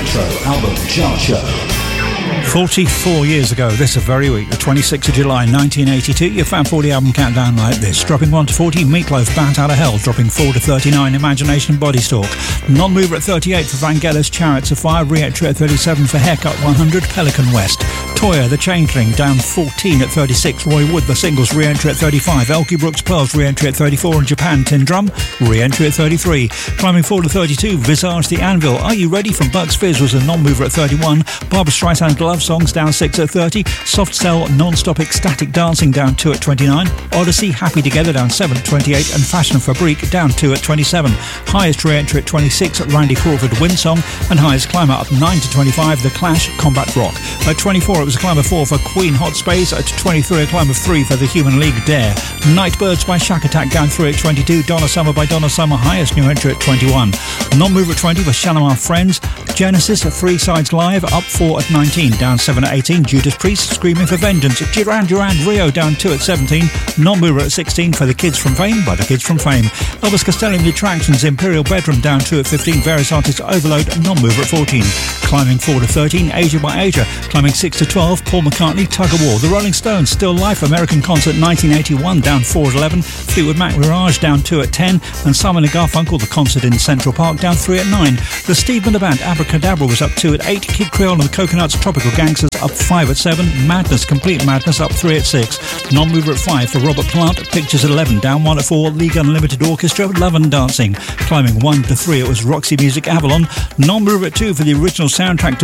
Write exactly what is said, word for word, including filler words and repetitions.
Retro Album Chart Show. forty-four years ago, this very week, the twenty-sixth of July nineteen eighty-two, your Fab forty album countdown like this. Dropping one to forty, Meatloaf, Bat Out of Hell. Dropping four to thirty-nine, Imagination, Bodystalk. Non-mover at thirty-eight for Vangelis, Chariots of Fire. Re-entry at thirty-seven for Haircut one hundred, Pelican West. Toya, The Changeling, down fourteen at thirty-six. Roy Wood, The Singles, re-entry at thirty-five. Elkie Brooks, Pearls, re-entry at thirty-four. And Japan, Tin Drum, re-entry at thirty-three. Climbing four to thirty-two, Visage, The Anvil. Are You Ready from Bucks Fizz was a non-mover at thirty-one. Barbra Streisand, Glove Songs, down six at thirty. Soft Cell, Non-Stop Ecstatic Dancing, down two at twenty-nine. Odyssey, Happy Together, down seven at twenty-eight. And Fashion Fabrique, down two at twenty-seven. Highest re-entry at twenty-six, Randy Crawford, Windsong. And highest climber up nine to twenty-five, The Clash, Combat Rock. At twenty-four, it was a climb of four for Queen, Hot Space. At twenty-three, a climb of three for The Human League, Dare. Nightbirds by Shack Attack, down three at twenty-two. Donna Summer by Donna Summer, highest new entry at twenty-one. Non-mover at twenty for Shalimar Friends. Genesis, Three Sides Live, up four at nineteen. Down seven at eighteen, Judas Priest, Screaming for Vengeance. Duran Duran, Rio, down two at seventeen. Non-mover at sixteen for The Kids from Fame by The Kids from Fame. Elvis Costello and the Attractions, Imperial Bedroom, down two at fifteen. Various artists, Overload, non-mover at fourteen. Climbing four to thirteen, Asia by Asia. Climbing six to twelve, Paul McCartney, Tug of War. The Rolling Stones, Still Life, American Concert nineteen eighty-one, down four at eleven. Fleetwood Mac, Mirage, down two at ten. And Simon and Garfunkel, The Concert in Central Park, down three at nine. The Steve Miller Band, Abracadabra, was up two at eight. Kid Creole and the Coconuts, Tropical Gangsters, up five at seven. Madness, Complete Madness, up three at six. Non-mover at five for Robert Plant, Pictures at eleven. Down one at four, League Unlimited Orchestra, Love and Dancing. Climbing one to three, it was Roxy Music, Avalon. Non-mover at two for the original soundtrack to